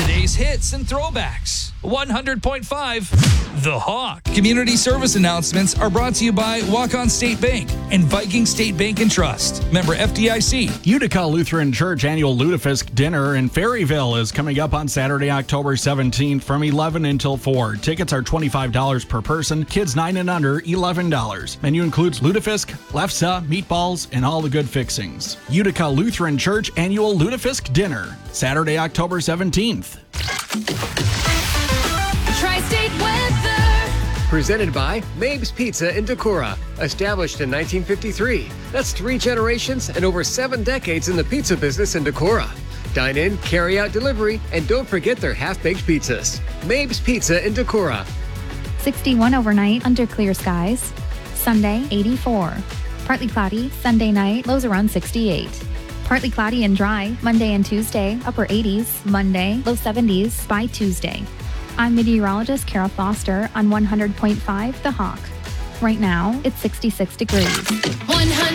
Today's hits and throwbacks. 100.5 The Hawk. Community service announcements are brought to you by Walk-On State Bank and Viking State Bank and Trust. Member FDIC. Utica Lutheran Church annual Lutefisk dinner in Ferryville is coming up on Saturday, October 17th from 11 until 4. Tickets are $25 per person. Kids 9 and under, $11. Menu includes lutefisk, lefse, meatballs, and all the good fixings. Utica Lutheran Church annual Lutefisk dinner, Saturday, October 17th. Tri-State weather. Presented by Mabe's Pizza in Decorah. Established in 1953. That's 3 generations and over 7 decades in the pizza business in Decorah. Dine in, carry out delivery, and don't forget their half-baked pizzas. Mabe's Pizza in Decorah. 61 overnight under clear skies. Sunday, 84. Partly cloudy, Sunday night, lows around 68. Partly cloudy and dry, Monday and Tuesday, upper 80s. Monday, low 70s by Tuesday. I'm meteorologist Kara Foster on 100.5 The Hawk. Right now, it's 66 degrees. 100.